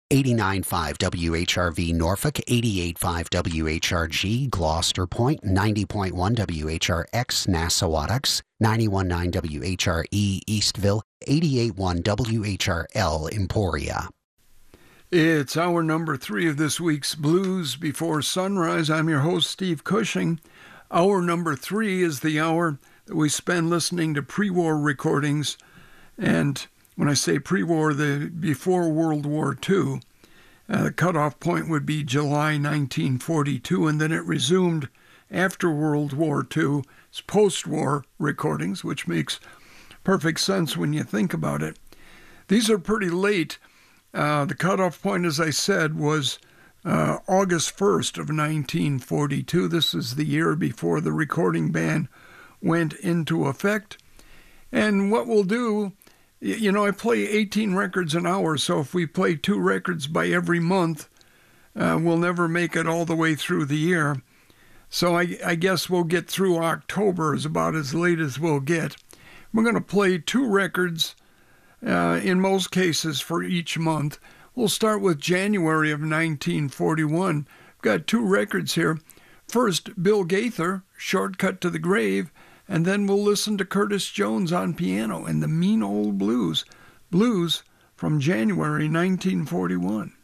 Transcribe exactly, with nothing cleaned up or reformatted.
eighty-nine point five W H R V Norfolk, eighty-eight point five W H R G Gloucester Point, ninety point one W H R X Nassawadox, ninety-one point nine W H R E Eastville, eighty-eight point one W H R L Emporia. It's hour number three of this week's Blues Before Sunrise. I'm your host, Steve Cushing. Hour number three is the hour that we spend listening to pre-war recordings. And when I say pre-war, the before World War Two, uh, the cutoff point would be July nineteen forty-two, and then it resumed after World War Two. It's post-war recordings, which makes perfect sense when you think about it. These are pretty late. Uh, the cutoff point, as I said, was uh, August first of nineteen forty-two. This is the year before the recording ban went into effect. And what we'll do, you know, I play eighteen records an hour, so if we play two records by every month, uh, we'll never make it all the way through the year. So I, I guess we'll get through October is about as late as we'll get. We're going to play two records uh, in most cases for each month. We'll start with January of nineteen forty-one. I've got two records here. First, Bill Gaither, Shortcut to the Grave, and then we'll listen to Curtis Jones on piano and the Mean Old Blues. Blues from January nineteen forty-one.